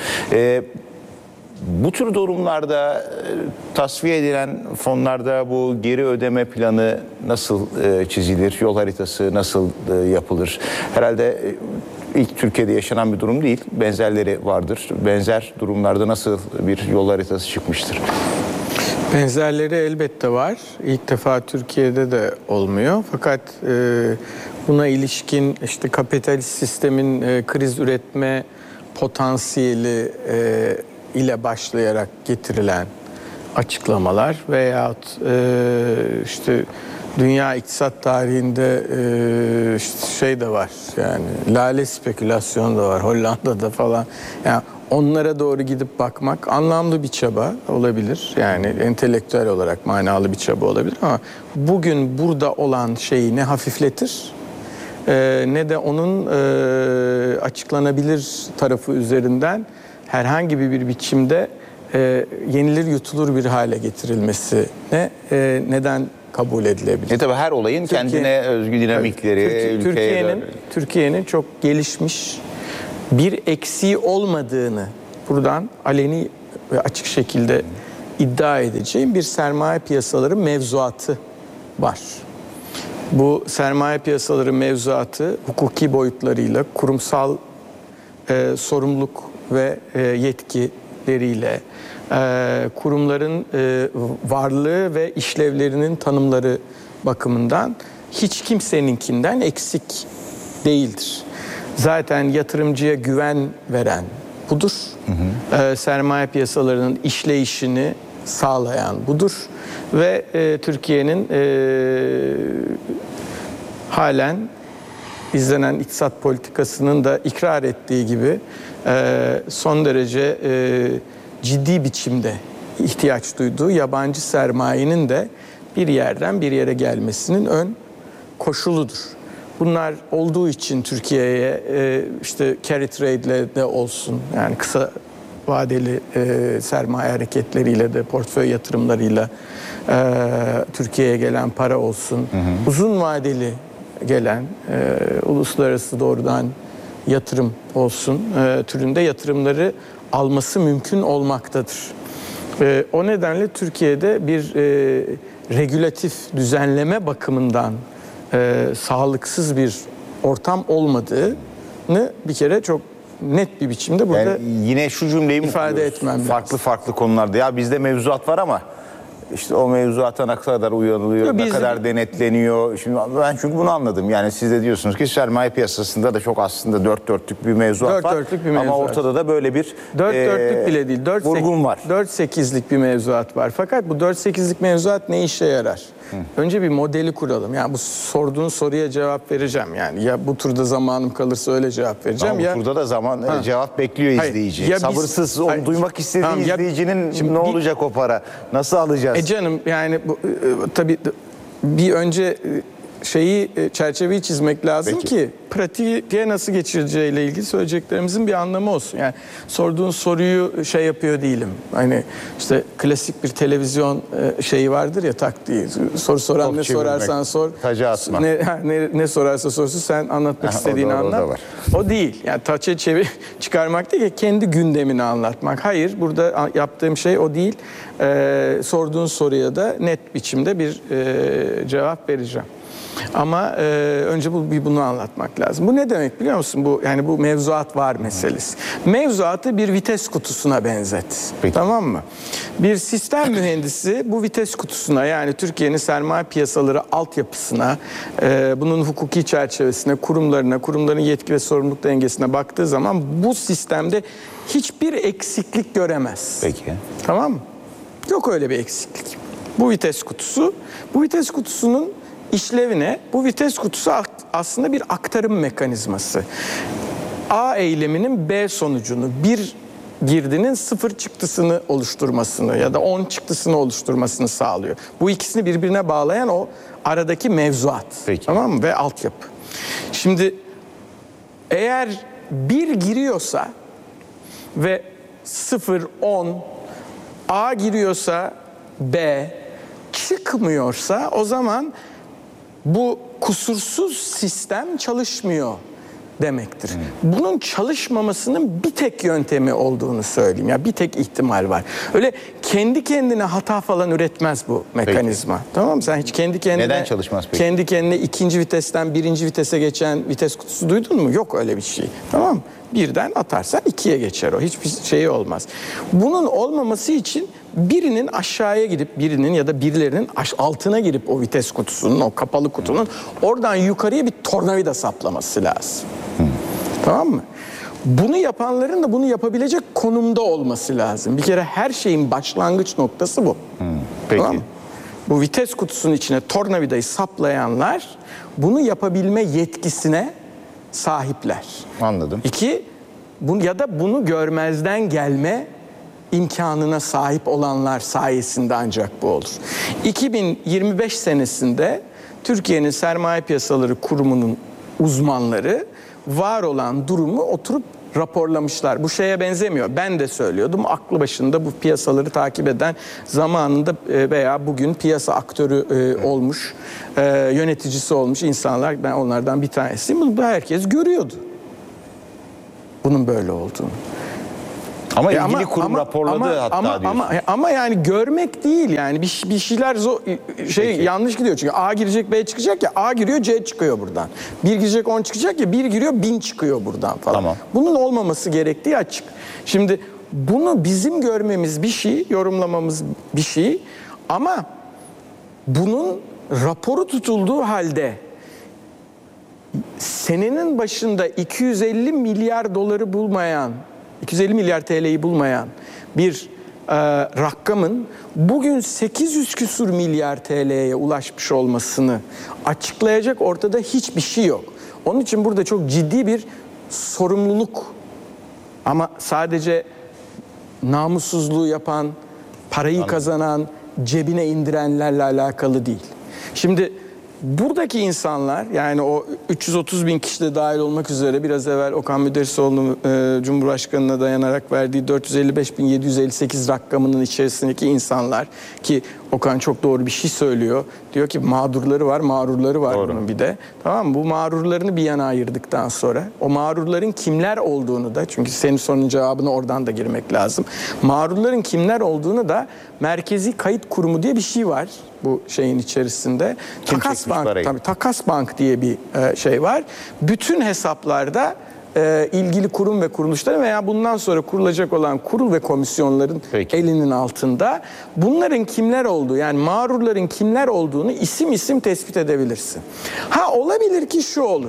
Bu tür durumlarda tasfiye edilen fonlarda bu geri ödeme planı nasıl çizilir? Yol haritası nasıl yapılır? Herhalde ilk Türkiye'de yaşanan bir durum değil. Benzerleri vardır. Benzer durumlarda nasıl bir yol haritası çıkmıştır? Benzerleri elbette var. İlk defa Türkiye'de de olmuyor. Fakat buna ilişkin işte kapitalist sistemin kriz üretme potansiyeli ile başlayarak getirilen açıklamalar veyahut işte dünya iktisat tarihinde işte şey de var, yani lale spekülasyonu da var Hollanda'da falan. Yani onlara doğru gidip bakmak anlamlı bir çaba olabilir. Yani entelektüel olarak manalı bir çaba olabilir ama bugün burada olan şeyi ne hafifletir ne de onun açıklanabilir tarafı üzerinden herhangi bir biçimde yenilir yutulur bir hale getirilmesine neden kabul edilebilir. Tabii her olayın kendine özgü dinamikleri, Türkiye'nin çok gelişmiş bir eksiği olmadığını buradan aleni ve açık şekilde iddia edeceğim bir sermaye piyasaları mevzuatı var. Bu sermaye piyasaları mevzuatı hukuki boyutlarıyla, kurumsal sorumluluk ve yetkileriyle, kurumların varlığı ve işlevlerinin tanımları bakımından hiç kimseninkinden eksik değildir. Zaten yatırımcıya güven veren budur. Sermaye piyasalarının işleyişini sağlayan budur. Ve Türkiye'nin halen izlenen iktisat politikasının da ikrar ettiği gibi son derece ciddi biçimde ihtiyaç duyduğu yabancı sermayenin de bir yerden bir yere gelmesinin ön koşuludur. Bunlar olduğu için Türkiye'ye işte carry trade'le de olsun, yani kısa vadeli sermaye hareketleriyle de, portföy yatırımlarıyla Türkiye'ye gelen para olsun, uzun vadeli gelen uluslararası doğrudan yatırım olsun türünde yatırımları alması mümkün olmaktadır. O nedenle Türkiye'de bir regülatif düzenleme bakımından sağlıksız bir ortam olmadığını bir kere çok net bir biçimde burada yani yine şu cümleyi ifade etmem lazım. Farklı konularda ya bizde mevzuat var ama işte o mevzuata ne kadar uyanılıyor, ne kadar denetleniyor. Şimdi ben çünkü bunu anladım. Yani siz de diyorsunuz ki sermaye piyasasında da çok aslında dört dörtlük bir mevzuat var. Ama ortada da böyle bir dörtlük bile değil. vurgun var. 4-8'lik bir mevzuat var. Fakat bu 4-8'lik mevzuat ne işe yarar? Önce bir modeli kuralım. Yani bu sorduğun soruya cevap vereceğim. Yani ya bu turda zamanım kalırsa öyle cevap vereceğim. Ama bu turda da cevap bekliyor izleyici. Sabırsız duymak istediği izleyicinin ne olacak o para? Nasıl alacağız? Canım yani tabii bir önce çerçeveyi çizmek lazım ki pratiğe nasıl geçireceğiyle ilgili söyleyeceklerimizin bir anlamı olsun. Yani sorduğun soruyu yapıyor değilim. Hani işte klasik bir televizyon şeyi vardır ya, taktiği. Soru soran çok ne sorarsan sor. Taca atma. Ne sorarsa sorsun sen anlatmak istediğini anlat. O değil. Yani taça çıkarmak değil ki kendi gündemini anlatmak. Hayır, burada yaptığım şey o değil. Sorduğun soruya da net biçimde bir cevap vereceğim. Ama önce bunu anlatmak lazım. Bu ne demek biliyor musun? Bu mevzuat var meselesi. Mevzuatı bir vites kutusuna benzet. Tamam mı? Bir sistem mühendisi bu vites kutusuna, yani Türkiye'nin sermaye piyasaları altyapısına, bunun hukuki çerçevesine, kurumların yetki ve sorumluluk dengesine baktığı zaman bu sistemde hiçbir eksiklik göremez. Peki. Tamam mı? Yok öyle bir eksiklik. Bu vites kutusu, bu vites kutusunun işlevine, bu vites kutusu aslında bir aktarım mekanizması. A eyleminin B sonucunu, bir girdinin 0 çıktısını oluşturmasını ya da 10 çıktısını oluşturmasını sağlıyor. Bu ikisini birbirine bağlayan o aradaki mevzuat. Peki. Tamam mı? Ve altyapı. Şimdi eğer bir giriyorsa ve 0, 10, A giriyorsa B çıkmıyorsa o zaman bu kusursuz sistem çalışmıyor demektir. Bunun çalışmamasının bir tek yöntemi olduğunu söyleyeyim. Ya bir tek ihtimal var. Öyle kendi kendine hata falan üretmez bu mekanizma. Peki. Tamam mı? Sen hiç kendi kendine neden çalışmaz peki? Kendi kendine ikinci vitesten birinci vitese geçen vites kutusu duydun mu? Yok öyle bir şey. Tamam mı? Birden atarsan 2'ye geçer o. Hiçbir şey olmaz. Bunun olmaması için birinin aşağıya gidip ya da birilerinin altına girip o vites kutusunun, o kapalı kutunun oradan yukarıya bir tornavida saplaması lazım. Tamam mı? Bunu yapanların da bunu yapabilecek konumda olması lazım. Bir kere her şeyin başlangıç noktası bu. Peki. Tamam mı? Bu vites kutusunun içine tornavidayı saplayanlar bunu yapabilme yetkisine sahipler. Anladım. 2, ya da bunu görmezden gelme imkanına sahip olanlar sayesinde ancak bu olur. 2025 senesinde Türkiye'nin Sermaye Piyasaları Kurumu'nun uzmanları var olan durumu oturup raporlamışlar. Bu şeye benzemiyor. Ben de söylüyordum. Aklı başında bu piyasaları takip eden, zamanında veya bugün piyasa aktörü olmuş, yöneticisi olmuş insanlar. Ben onlardan bir tanesiyim. Bunu herkes görüyordu. Bunun böyle olduğunu. Ama ilgili kurum raporladı hatta diyorsun. Ama yani görmek değil yani bir şeyler yanlış gidiyor. Çünkü A girecek B çıkacak ya, A giriyor C çıkıyor buradan. 1 girecek 10 çıkacak ya, 1 giriyor 1000 çıkıyor buradan falan. Tamam. Bunun olmaması gerektiği açık. Şimdi bunu bizim görmemiz bir şey, yorumlamamız bir şey, ama bunun raporu tutulduğu halde senenin başında 250 milyar doları bulmayan, 250 milyar TL'yi bulmayan bir rakamın bugün 800 küsur milyar TL'ye ulaşmış olmasını açıklayacak ortada hiçbir şey yok. Onun için burada çok ciddi bir sorumluluk, ama sadece namussuzluğu yapan, parayı kazanan, cebine indirenlerle alakalı değil. Şimdi buradaki insanlar, yani o 330 bin kişi de dahil olmak üzere biraz evvel Okan Müderrisoğlu'nun Cumhurbaşkanı'na dayanarak verdiği 455.758 rakamının içerisindeki insanlar, ki Okan çok doğru bir şey söylüyor. Diyor ki mağdurları var, mağrurları var. Doğru. Bunun bir de. Tamam mı? Bu mağrurlarını bir yana ayırdıktan sonra o mağrurların kimler olduğunu da, çünkü senin sorunun cevabına oradan da girmek lazım. Mağrurların kimler olduğunu da Merkezi Kayıt Kurumu diye bir şey var bu şeyin içerisinde. Takas Bank, tabii Takas Bank diye bir şey var. Bütün hesaplarda ilgili kurum ve kuruluşların veya bundan sonra kurulacak olan kurul ve komisyonların elinin altında bunların kimler olduğu, yani mağrurların kimler olduğunu isim isim tespit edebilirsin. Ha, olabilir ki şu olur.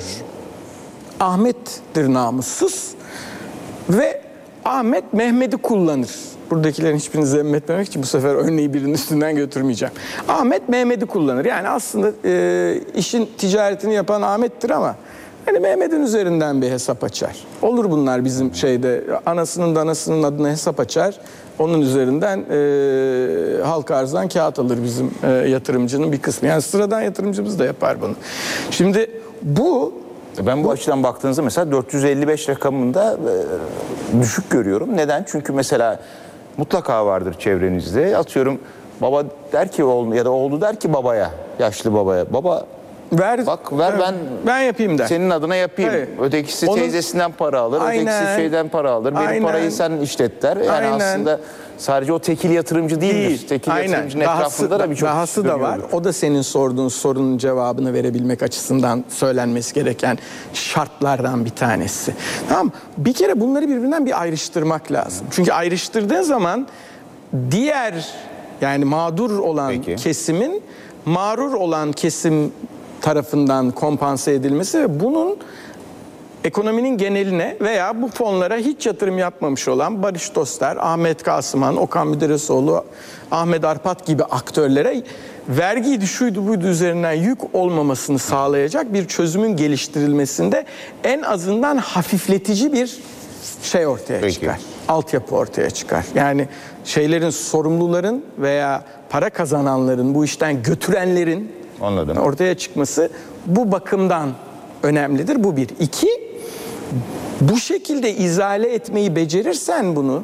Ahmet'tir namussuz ve Ahmet Mehmet'i kullanır. Buradakilerin hiçbirini zemmetmemek için bu sefer örneği birinin üstünden götürmeyeceğim. Ahmet Mehmet'i kullanır. Yani aslında işin ticaretini yapan Ahmet'tir ama yani Mehmet'in üzerinden bir hesap açar. Olur bunlar bizim şeyde. Anasının da anasının adına hesap açar. Onun üzerinden halka arzdan kağıt alır bizim yatırımcının bir kısmı. Yani sıradan yatırımcımız da yapar bunu. Şimdi ben bu açıdan baktığınızda mesela 455 rakamında düşük görüyorum. Neden? Çünkü mesela mutlaka vardır çevrenizde. Atıyorum baba der ki oğlu ya da oğlu der ki babaya, yaşlı babaya, baba ver ben yapayım der. Senin adına yapayım. Hayır. Ötekisi teyzesinden para alır, ötekisi şeyden para alır. Benim parayı sen işlet der. Yani aslında sadece o tekil yatırımcı değildir. Tekil yatırımcının etrafında da birçok dahası da var. O da senin sorduğun sorunun cevabını verebilmek açısından söylenmesi gereken şartlardan bir tanesi. Tamam. Bir kere bunları birbirinden bir ayrıştırmak lazım. Çünkü ayrıştırdığın zaman diğer, yani mağdur olan kesimin mağrur olan kesim tarafından kompanse edilmesi ve bunun ekonominin geneline veya bu fonlara hiç yatırım yapmamış olan Barış Doster, Ahmet Kasıman, Okan Müderrisoğlu, Ahmet Arpat gibi aktörlere vergiydi, şuydu buydu üzerinden yük olmamasını sağlayacak bir çözümün geliştirilmesinde en azından hafifletici bir şey ortaya çıkar. Altyapı ortaya çıkar. Yani sorumluların veya para kazananların, bu işten götürenlerin ortaya çıkması bu bakımdan önemlidir. Bu bir. İki, bu şekilde izale etmeyi becerirsen bunu,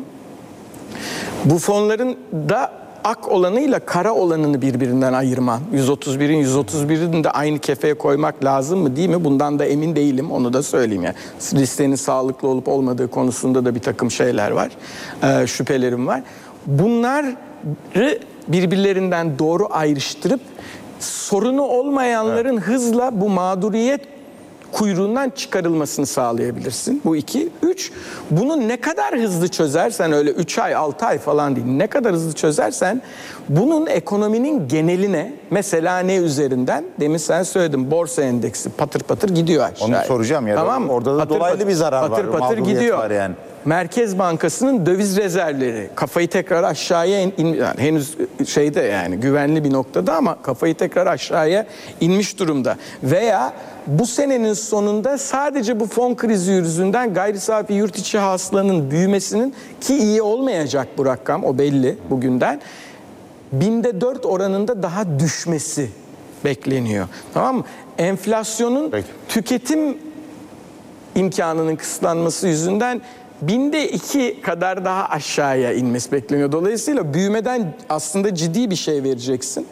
bu fonların da ak olanıyla kara olanını birbirinden ayırman, 131'in 131'ini de aynı kefeye koymak lazım mı değil mi? Bundan da emin değilim, onu da söyleyeyim. Yani listenin sağlıklı olup olmadığı konusunda da bir takım şeyler var, şüphelerim var. Bunları birbirlerinden doğru ayrıştırıp sorunu olmayanların hızla bu mağduriyet kuyruğundan çıkarılmasını sağlayabilirsin. Bu 2. 3. Bunu ne kadar hızlı çözersen, öyle 3 ay 6 ay falan değil, ne kadar hızlı çözersen bunun ekonominin geneline, mesela ne üzerinden? Demin sen söyledin, borsa endeksi patır patır gidiyor aşağıya. Onu soracağım ya. Tamam mı? Orada da dolaylı bir zarar var. Patır patır gidiyor. Yani. Merkez Bankası'nın döviz rezervleri kafayı tekrar aşağıya yani henüz şeyde yani güvenli bir noktada ama kafayı tekrar aşağıya inmiş durumda. Veya bu senenin sonunda sadece bu fon krizi yüzünden gayri safi yurt içi hasılanın büyümesinin, ki iyi olmayacak bu rakam, o belli bugünden, 4 oranında daha düşmesi bekleniyor. Tamam mı? Enflasyonun tüketim imkanının kısıtlanması yüzünden 2 kadar daha aşağıya inmesi bekleniyor. Dolayısıyla büyümeden aslında ciddi bir şey vereceksin.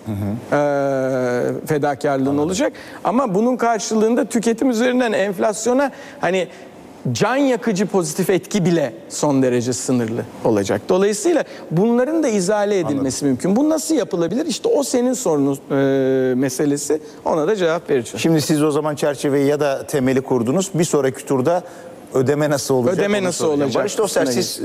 Fedakarlığın olacak. Ama bunun karşılığında tüketim üzerinden enflasyona hani can yakıcı pozitif etki bile son derece sınırlı olacak. Dolayısıyla bunların da izale edilmesi mümkün. Bu nasıl yapılabilir? İşte o senin sorunun meselesi. Ona da cevap vereceğim. Şimdi siz o zaman çerçeveyi ya da temeli kurdunuz. Bir sonraki turda ödeme nasıl olacak? Ödeme nasıl olacak? Barış Dostlar, siz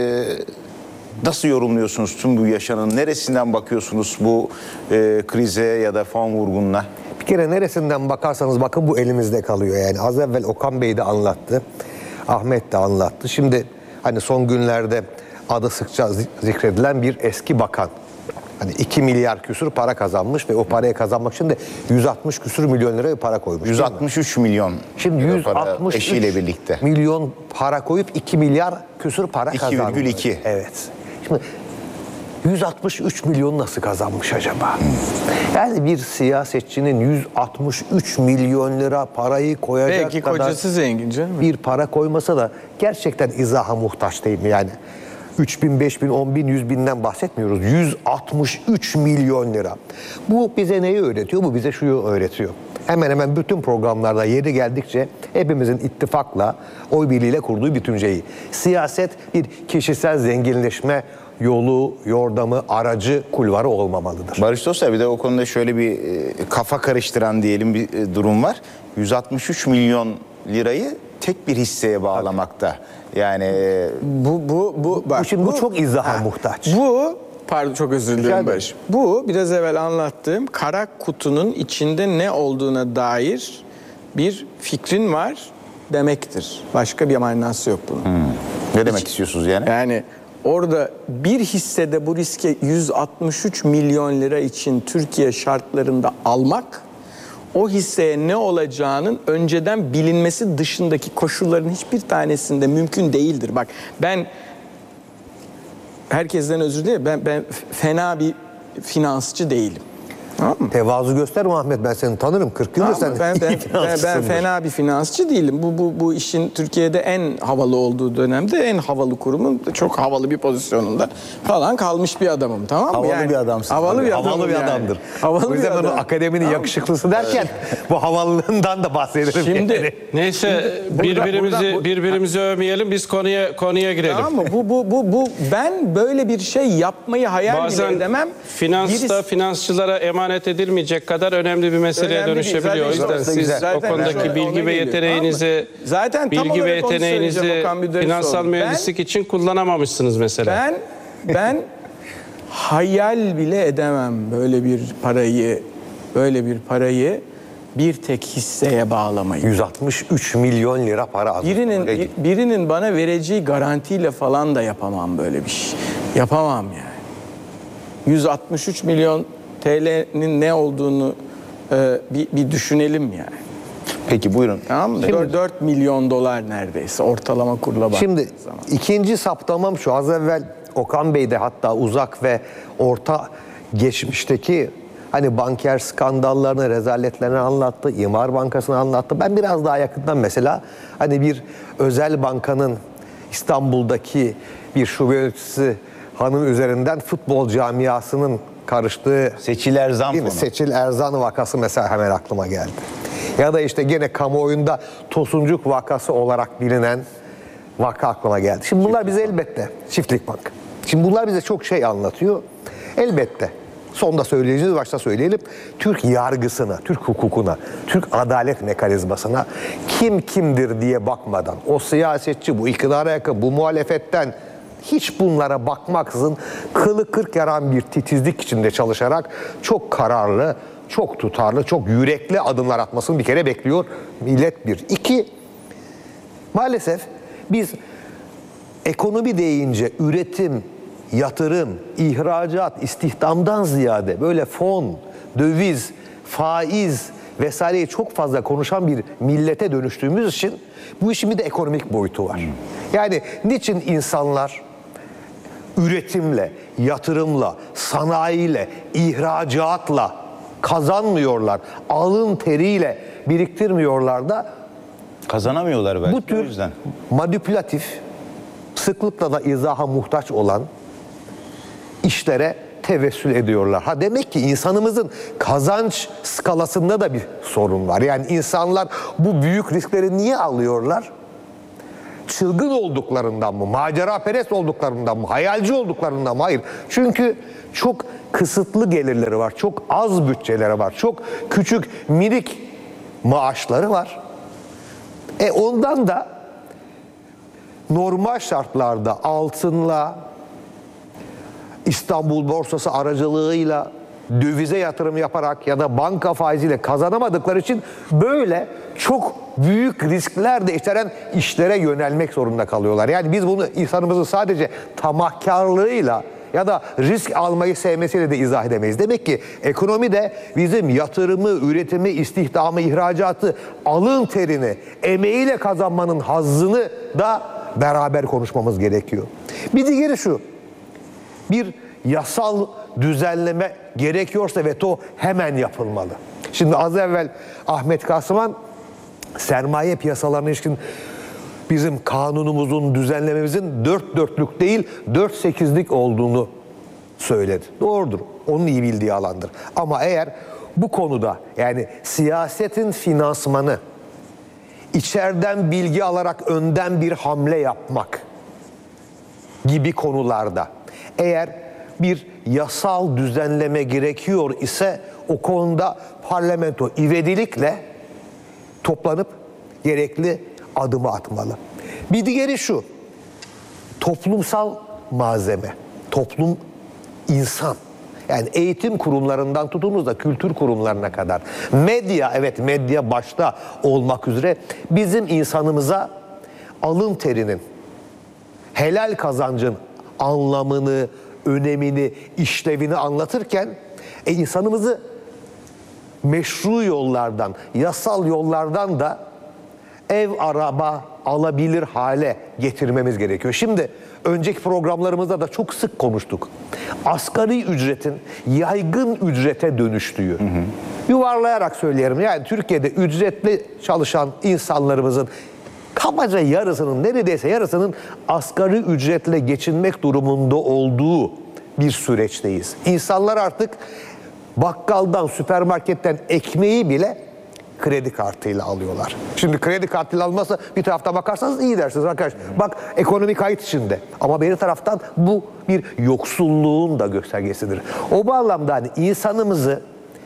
nasıl yorumluyorsunuz tüm bu yaşanan? Neresinden bakıyorsunuz bu krize ya da fon vurgununa? Bir kere neresinden bakarsanız bakın bu elimizde kalıyor. Yani az evvel Okan Bey de anlattı. Ahmet de anlattı. Şimdi hani son günlerde adı sıkça zikredilen bir eski bakan. Hani 2 milyar küsur para kazanmış ve o parayı kazanmak için de 160 küsur milyon lira bir para koymuş. 163 milyon. Şimdi 163 eşiyle birlikte. milyon para koyup 2 milyar küsur para kazanmış. 2,2. Evet. Şimdi 163 milyon nasıl kazanmış acaba? Yani bir siyasetçinin 163 milyon lira parayı koyacak belki kadar kocası zengin canım. bir para koymasa da gerçekten izaha muhtaç değil mi? Yani 3 bin, 5 bin, 10 bin, 100 binden bahsetmiyoruz. 163 milyon lira. Bu bize neyi öğretiyor? Bu bize şuyu öğretiyor. Hemen hemen bütün programlarda yeri geldikçe hepimizin ittifakla, oy birliğiyle kurduğu bütünceyi. Siyaset bir kişisel zenginleşme yolu, yordamı, aracı, kulvarı olmamalıdır. Barış Dostlar, bir de o konuda şöyle bir kafa karıştıran diyelim bir durum var. 163 milyon lirayı tek bir hisseye bağlamakta. Yani bu çok izaha muhtaç. Bu, pardon çok özür dilerim Barış. Bu biraz evvel anlattığım kara kutunun içinde ne olduğuna dair bir fikrin var demektir. Başka bir manası yok bunun. Ne demek istiyorsunuz yani? Yani orada bir hissede bu riske 163 milyon lira için Türkiye şartlarında almak, o hisseye ne olacağının önceden bilinmesi dışındaki koşulların hiçbir tanesinde mümkün değildir. Bak ben herkesten özür dilerim. Ben fena bir finansçı değilim. Tamam mı? Tevazu gösterme Ahmet, ben seni tanırım. 40 yıldır tamam, sen ben fena bir finansçı değilim. Bu işin Türkiye'de en havalı olduğu dönemde en havalı kurumun çok havalı bir pozisyonunda falan kalmış bir adamım, tamam mı? Havalı yani, bir adamsın. Havalı bir adamdır. Havalı o yüzden bir onu adam. akademinin yakışıklısı derken bu havalılığından da bahsederim. Şimdi yani. Neyse birbirimizi övmeyelim, biz konuya girelim. Tamam mı? Bu ben böyle bir şey yapmayı hayal bile edemem. Finansta finansçılara emanet edilmeyecek kadar önemli bir meseleye Önemli dönüşebiliyor. değil. O yüzden siz Zaten o konudaki bilgi ve yeteneğinizi finansal mühendislik için kullanamamışsınız mesela. Ben hayal bile edemem böyle bir parayı bir tek hisseye bağlamayı. 163 milyon lira para. Birinin bana vereceği garantiyle falan da yapamam böyle bir şey. Yapamam yani. 163 milyon TL'nin ne olduğunu bir düşünelim yani. Peki buyurun. Tamam mı? 4 milyon dolar neredeyse ortalama kurla baktığınız Şimdi zaman. ikinci saptamam şu. Az evvel Okan Bey de hatta uzak ve orta geçmişteki hani banker skandallarını, rezaletlerini anlattı. İmar Bankası'nı anlattı. Ben biraz daha yakından mesela hani bir özel bankanın İstanbul'daki bir şube yöneticisi hanım üzerinden futbol camiasının karıştığı Seçil Erzan konu. Seçil Erzan vakası mesela hemen aklıma geldi. Ya da işte gene kamuoyunda Tosuncuk vakası olarak bilinen vaka aklıma geldi. Şimdi bunlar bize elbette Çiftlik Bank. Şimdi bunlar bize çok şey anlatıyor. Elbette sonda söyleyeceğiz, başta söyleyelim. Türk yargısına, Türk hukukuna, Türk adalet mekanizmasına kim kimdir diye bakmadan o siyasetçi, bu iktidara yakın, bu muhalefetten hiç bunlara bakmaksızın kılı kırk yaran bir titizlik içinde çalışarak çok kararlı, çok tutarlı, çok yürekli adımlar atmasını bir kere bekliyor millet bir. İki, maalesef biz ekonomi deyince üretim, yatırım, ihracat, istihdamdan ziyade böyle fon, döviz, faiz vesaireyi çok fazla konuşan bir millete dönüştüğümüz için bu işin bir de ekonomik boyutu var. Yani niçin insanlar üretimle, yatırımla, sanayiyle, ihracatla kazanmıyorlar, alın teriyle biriktirmiyorlar da Kazanamıyorlar belki. bu tür o yüzden. manipülatif, sıklıkla da izaha muhtaç olan işlere tevessül ediyorlar. Ha demek ki insanımızın kazanç skalasında da bir sorun var. Yani insanlar bu büyük riskleri niye alıyorlar? Çılgın olduklarından mı? Maceraperest olduklarından mı? Hayalci olduklarından mı? Hayır. Çünkü çok kısıtlı gelirleri var. Çok az bütçeleri var. Çok küçük, minik maaşları var. Ondan da normal şartlarda altınla, İstanbul borsası aracılığıyla, dövize yatırım yaparak ya da banka faiziyle kazanamadıkları için böyle çok büyük riskler de içeren işlere yönelmek zorunda kalıyorlar. Yani biz bunu insanımızın sadece tamahkarlığıyla ya da risk almayı sevmesiyle de izah edemeyiz. Demek ki ekonomi de bizim yatırımı, üretimi, istihdamı, ihracatı, alın terini, emeğiyle kazanmanın hazzını da beraber konuşmamız gerekiyor. Bir diğeri şu, bir yasal düzenleme gerekiyorsa veto hemen yapılmalı. Şimdi az evvel Ahmet Kasıman sermaye piyasalarına ilişkin bizim kanunumuzun, düzenlememizin 4/4'lük değil 4/8'lik olduğunu söyledi. Doğrudur. Onun iyi bildiği alandır. Ama eğer bu konuda yani siyasetin finansmanı, içeriden bilgi alarak önden bir hamle yapmak gibi konularda eğer bir yasal düzenleme gerekiyor ise o konuda parlamento ivedilikle toplanıp gerekli adımı atmalı. Bir diğeri şu, toplumsal malzeme, toplum, insan. Yani eğitim kurumlarından tutunuz da kültür kurumlarına kadar. Medya, evet medya başta olmak üzere bizim insanımıza alın terinin, helal kazancın anlamını, önemini, işlevini anlatırken insanımızı meşru yollardan, yasal yollardan da ev, araba alabilir hale getirmemiz gerekiyor. Şimdi önceki programlarımızda da çok sık konuştuk. Asgari ücretin yaygın ücrete dönüştüğü. Yuvarlayarak söyleyelim. Yani Türkiye'de ücretli çalışan insanlarımızın kabaca yarısının, neredeyse yarısının asgari ücretle geçinmek durumunda olduğu bir süreçteyiz. İnsanlar artık bakkaldan, süpermarketten ekmeği bile kredi kartıyla alıyorlar. Şimdi kredi kartıyla almazsa bir taraftan bakarsanız iyi dersiniz arkadaş. Bak ekonomi kayıt içinde. Ama bir taraftan bu bir yoksulluğun da göstergesidir. O bağlamda hani insanımızı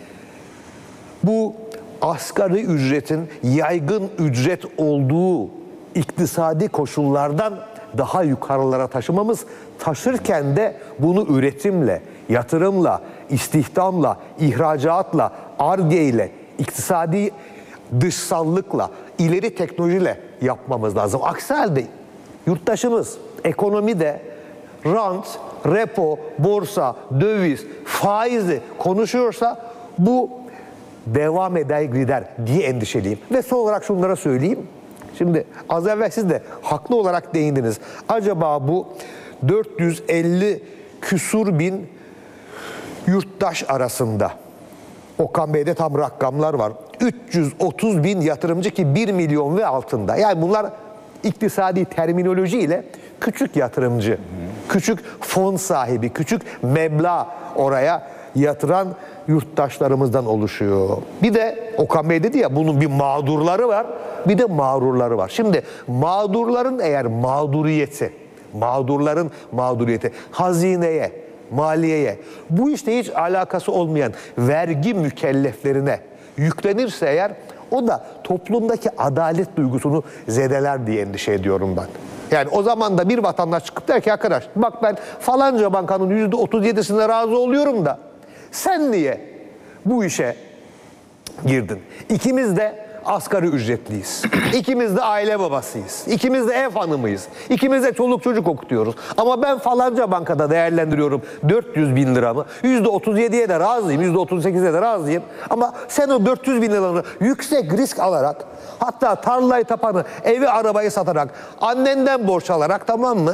bu asgari ücretin yaygın ücret olduğu iktisadi koşullardan daha yukarılara taşımamız, taşırken de bunu üretimle, yatırımla, istihdamla, ihracatla, Ar-Ge ile, iktisadi dışsallıkla, ileri teknolojiyle yapmamız lazım. Aksi halde yurttaşımız ekonomide rant, repo, borsa, döviz, faizi konuşuyorsa bu devam eder gider diye endişeliyim. Ve son olarak şunlara söyleyeyim. Şimdi az evvel siz de haklı olarak değindiniz. Acaba bu 450 küsur bin yurttaş arasında, Okan Bey'de tam rakamlar var, 330 bin yatırımcı ki 1 milyon ve altında. Yani bunlar iktisadi terminolojiyle küçük yatırımcı, küçük fon sahibi, küçük meblağ oraya yatıran yurttaşlarımızdan oluşuyor. Bir de Okan Bey dedi ya bunun bir mağdurları var, bir de mağrurları var. Şimdi mağdurların eğer mağdurların mağduriyeti hazineye, maliyeye, bu işte hiç alakası olmayan vergi mükelleflerine yüklenirse eğer o da toplumdaki adalet duygusunu zedeler diye endişe ediyorum ben. Yani o zaman da bir vatandaş çıkıp der ki arkadaş bak ben falanca bankanın %37'sine razı oluyorum da sen niye bu işe girdin? İkimiz de asgari ücretliyiz. İkimiz de aile babasıyız. İkimiz de ev hanımıyız. İkimiz de çoluk çocuk okutuyoruz. Ama ben falanca bankada değerlendiriyorum 400 bin liramı. %37'ye de razıyım, %38'e de razıyım. Ama sen o 400 bin liranı yüksek risk alarak, hatta tarlayı, tapanı, evi, arabayı satarak, annenden borç alarak, tamam mı,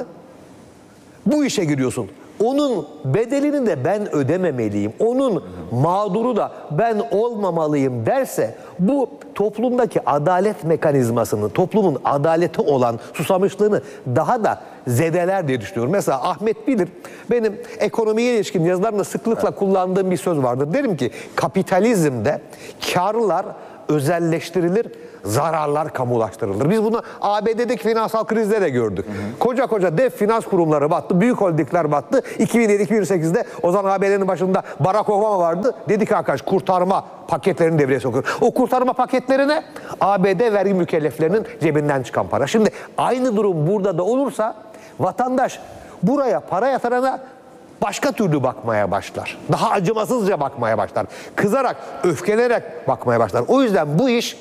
bu işe giriyorsun. Onun bedelini de ben ödememeliyim, onun mağduru da ben olmamalıyım derse, bu toplumdaki adalet mekanizmasını, toplumun adalete olan susamışlığını daha da zedeler diye düşünüyorum. Mesela Ahmet bilir, benim ekonomiye ilişkin yazılarımda sıklıkla kullandığım bir söz vardır. Derim ki kapitalizmde karlar özelleştirilir, zararlar kamulaştırılır. Biz bunu ABD'deki finansal krizde de gördük. Koca koca dev finans kurumları battı, büyük holdingler battı. 2007-2008'de o zaman ABD'nin başında Barack Obama vardı. Dedi ki arkadaş, kurtarma paketlerini devreye sokuyor. O kurtarma paketlerine ABD vergi mükelleflerinin cebinden çıkan para. Şimdi aynı durum burada da olursa vatandaş buraya para yatırana başka türlü bakmaya başlar. Daha acımasızca bakmaya başlar. Kızarak, öfkelenerek bakmaya başlar. O yüzden bu iş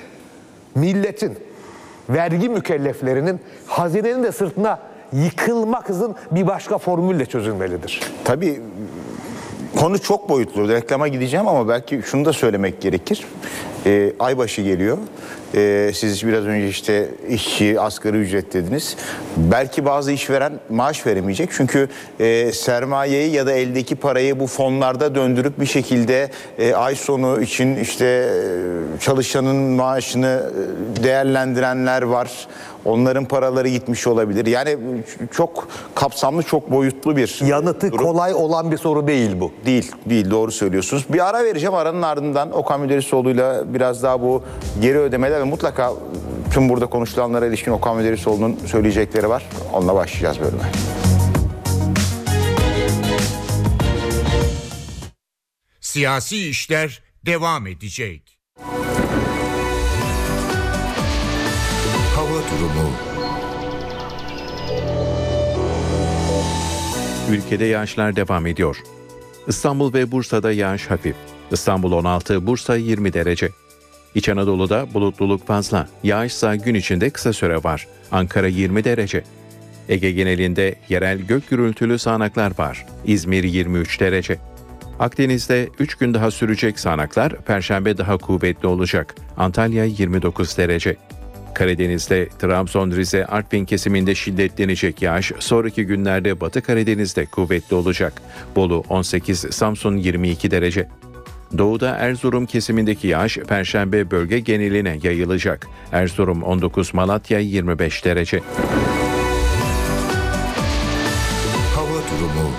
milletin, vergi mükelleflerinin, hazinenin de sırtına yıkılmaksızın bir başka formülle çözülmelidir. Tabii konu çok boyutlu. Reklama gideceğim ama belki şunu da söylemek gerekir. Aybaşı geliyor. Siz biraz önce işte işçi, asgari ücret dediniz. Belki bazı işveren maaş veremeyecek. Çünkü sermayeyi ya da eldeki parayı bu fonlarda döndürüp bir şekilde ay sonu için işte çalışanın maaşını değerlendirenler var. Onların paraları gitmiş olabilir. Yani çok kapsamlı, çok boyutlu bir yanıtı durum. Kolay olan bir soru değil bu. Değil, doğru söylüyorsunuz. Bir ara vereceğim. Aranın ardından Okan Müderrisoğlu'yla biraz daha bu geri ödemeler ve mutlaka tüm burada konuşulanlara ilişkin Okan Müderrisoğlu'nun söyleyecekleri var. Onunla başlayacağız bölüme. Siyasi işler devam edecek. Hava durumu. Ülkede yağışlar devam ediyor. İstanbul ve Bursa'da yağış hafif. İstanbul 16, Bursa 20 derece. İç Anadolu'da bulutluluk fazla. Yağışsa gün içinde kısa süre var. Ankara 20 derece. Ege genelinde yerel gök gürültülü sağanaklar var. İzmir 23 derece. Akdeniz'de 3 gün daha sürecek sağanaklar Perşembe daha kuvvetli olacak. Antalya 29 derece. Karadeniz'de Trabzon, Rize, Artvin kesiminde şiddetlenecek yağış sonraki günlerde Batı Karadeniz'de kuvvetli olacak. Bolu 18, Samsun 22 derece. Doğuda Erzurum kesimindeki yağış Perşembe bölge geneline yayılacak. Erzurum 19, Malatya 25 derece. Hava durumu.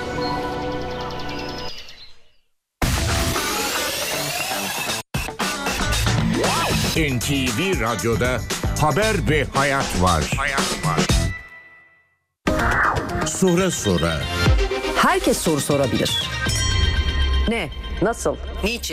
NTV Radyo'da haber ve hayat var. Sonra. Herkes soru sorabilir. Ne? Nasıl? Niçin?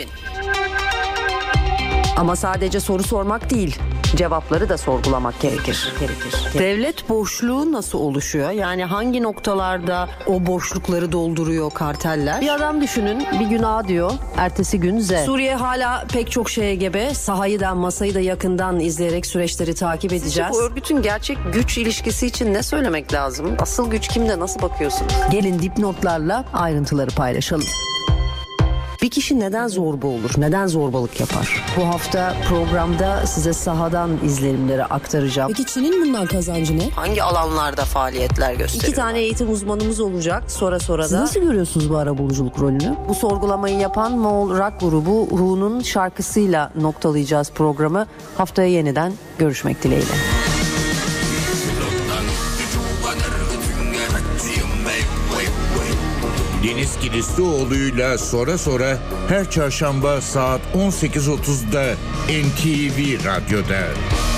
Ama sadece soru sormak değil, cevapları da sorgulamak gerekir. Devlet boşluğu nasıl oluşuyor? Yani hangi noktalarda o boşlukları dolduruyor karteller? Bir adam düşünün, bir gün A diyor, ertesi gün Z. Suriye hala pek çok şeye gebe. Sahayı da masayı da yakından izleyerek süreçleri takip edeceğiz. Sizce bu örgütün gerçek güç ilişkisi için ne söylemek lazım? Asıl güç kimde? Nasıl bakıyorsunuz? Gelin dipnotlarla ayrıntıları paylaşalım. Bir kişi neden zorba olur? Neden zorbalık yapar? Bu hafta programda size sahadan izlenimleri aktaracağım. Peki Çin'in bundan kazancı ne? Hangi alanlarda faaliyetler gösteriyor? 2 tane eğitim uzmanımız olacak. Sonra da. Siz nasıl görüyorsunuz bu arabuluculuk rolünü? Bu sorgulamayı yapan Moğol rock grubu Hu'nun şarkısıyla noktalayacağız programı. Haftaya yeniden görüşmek dileğiyle. Deniz Kilislioğlu'yla sonra her çarşamba saat 18.30'da NTV Radyo'da.